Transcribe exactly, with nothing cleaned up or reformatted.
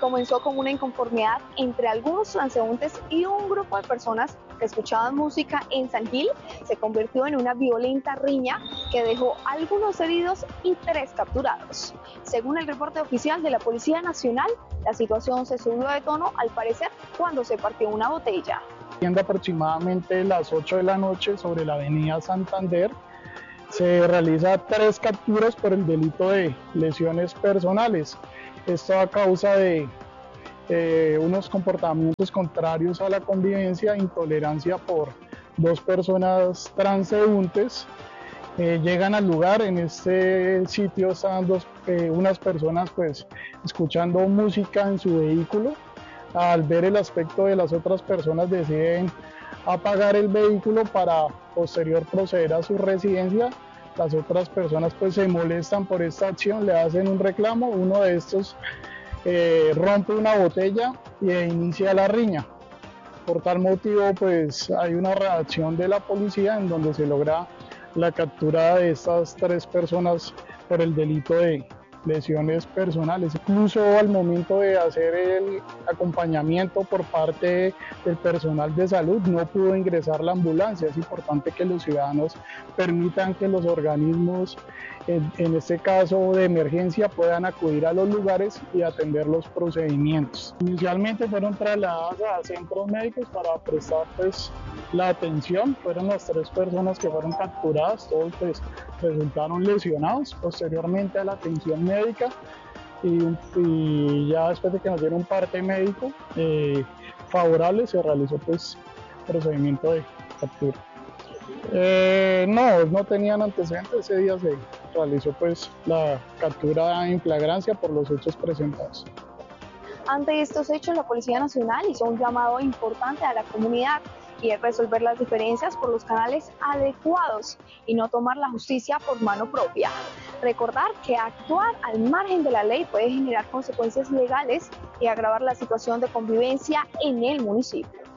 comenzó como una inconformidad entre algunos transeúntes y un grupo de personas que escuchaban música en San Gil, se convirtió en una violenta riña que dejó algunos heridos y tres capturados. Según el reporte oficial de la Policía Nacional, la situación se subió de tono, al parecer, cuando se partió una botella. Siendo aproximadamente las ocho de la noche sobre la avenida Santander, se realiza tres capturas por el delito de lesiones personales. Esto a causa de eh, unos comportamientos contrarios a la convivencia, intolerancia por dos personas transeúntes. Eh, llegan al lugar, en este sitio están dos, eh, unas personas pues escuchando música en su vehículo. Al ver el aspecto de las otras personas deciden apagar el vehículo para posterior proceder a su residencia. Las otras personas pues se molestan por esta acción, le hacen un reclamo, uno de estos eh, rompe una botella e inicia la riña. Por tal motivo pues hay una reacción de la policía en donde se logra la captura de estas tres personas por el delito de lesiones personales. Incluso al momento de hacer el acompañamiento por parte del personal de salud no pudo ingresar la ambulancia. Es importante que los ciudadanos permitan que los organismos, en, en este caso de emergencia, puedan acudir a los lugares y atender los procedimientos. Inicialmente fueron trasladadas a centros médicos para prestar pues la atención. Fueron las tres personas que fueron capturadas, todos pues resultaron lesionados. Posteriormente a la atención médica y, y ya después de que nos dieron un parte médico eh, favorable, se realizó pues procedimiento de captura. Eh, no, no tenían antecedentes, ese día se realizó pues la captura en flagrancia por los hechos presentados. Ante estos hechos, la Policía Nacional hizo un llamado importante a la comunidad y es resolver las diferencias por los canales adecuados y no tomar la justicia por mano propia. Recordar que actuar al margen de la ley puede generar consecuencias legales y agravar la situación de convivencia en el municipio.